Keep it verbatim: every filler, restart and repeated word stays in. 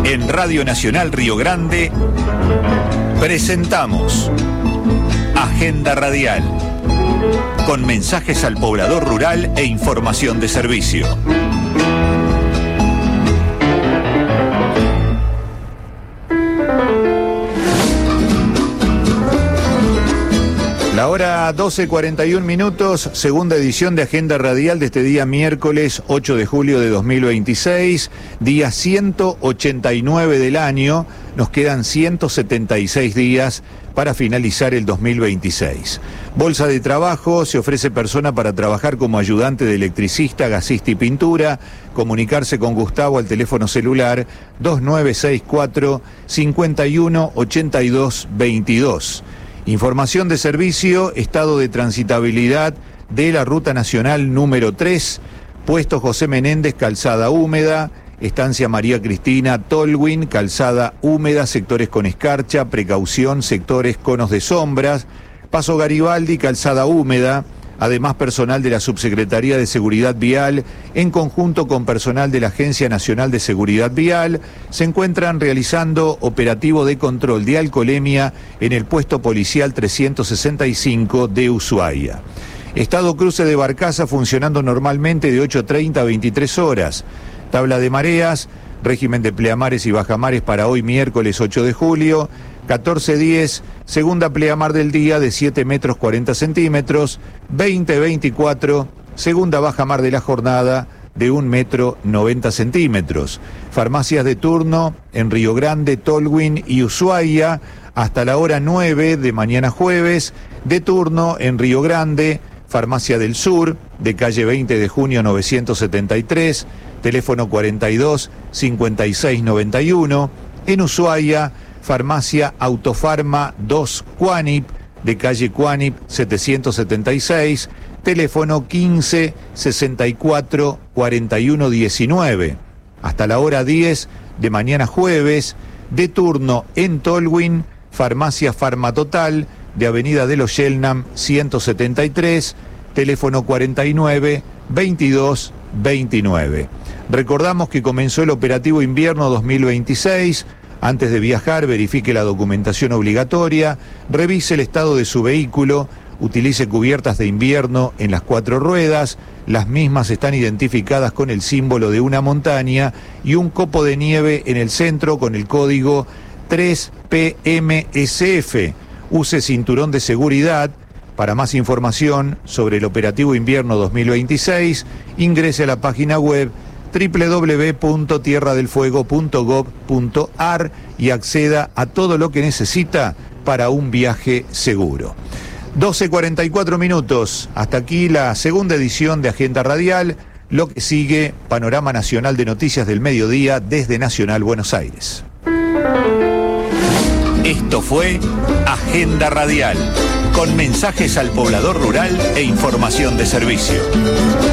En Radio Nacional Río Grande presentamos Agenda Radial, con mensajes al poblador rural e información de servicio. La hora doce cuarenta y un minutos, segunda edición de Agenda Radial de este día miércoles ocho de julio de dos mil veintiséis, día ciento ochenta y nueve del año. Nos quedan ciento setenta y seis días para finalizar el dos mil veintiséis. Bolsa de trabajo, se ofrece persona para trabajar como ayudante de electricista, gasista y pintura. Comunicarse con Gustavo al teléfono celular dos nueve seis cuatro, cinco uno, ocho dos dos dos. Información de servicio, estado de transitabilidad de la Ruta Nacional número tres, Puesto José Menéndez, calzada húmeda, Estancia María Cristina, Tolwyn, calzada húmeda, sectores con escarcha, precaución, sectores conos de sombras, Paso Garibaldi, calzada húmeda. Además, personal de la Subsecretaría de Seguridad Vial, en conjunto con personal de la Agencia Nacional de Seguridad Vial, se encuentran realizando operativo de control de alcoholemia en el puesto policial trescientos sesenta y cinco de Ushuaia. Estado cruce de Barcaza funcionando normalmente de ocho treinta a veintitrés horas. Tabla de mareas, régimen de pleamares y bajamares para hoy miércoles ocho de julio, catorce diez, segunda pleamar del día de siete metros cuarenta centímetros, veinte veinticuatro, segunda bajamar de la jornada de un metro noventa centímetros. Farmacias de turno en Río Grande, Tolwyn y Ushuaia hasta la hora nueve de mañana jueves, de turno en Río Grande, Farmacia del Sur, de calle veinte de junio novecientos setenta y tres, teléfono cuarenta y dos, cincuenta y seis noventa y uno, en Ushuaia, Farmacia Autofarma dos Cuanip, de calle Cuanip setecientos setenta y seis, teléfono quince, sesenta y cuatro, cuarenta y uno diecinueve. Hasta la hora diez de mañana jueves, de turno en Tolwyn, Farmacia Farmatotal, de Avenida de los Yelnam ciento setenta y tres, teléfono cuarenta y nueve, veintidós veintinueve. Recordamos que comenzó el operativo invierno dos mil veintiséis. Antes de viajar, verifique la documentación obligatoria, revise el estado de su vehículo, utilice cubiertas de invierno en las cuatro ruedas. Las mismas están identificadas con el símbolo de una montaña y un copo de nieve en el centro con el código tres P M S F. Use cinturón de seguridad. Para más información sobre el operativo invierno dos mil veintiséis, ingrese a la página web doble u doble u doble u punto tierra del fuego punto gob punto ar y acceda a todo lo que necesita para un viaje seguro. doce cuarenta y cuatro minutos, hasta aquí la segunda edición de Agenda Radial. Lo que sigue, panorama nacional de noticias del mediodía desde Nacional Buenos Aires. Esto fue Agenda Radial, con mensajes al poblador rural e información de servicio.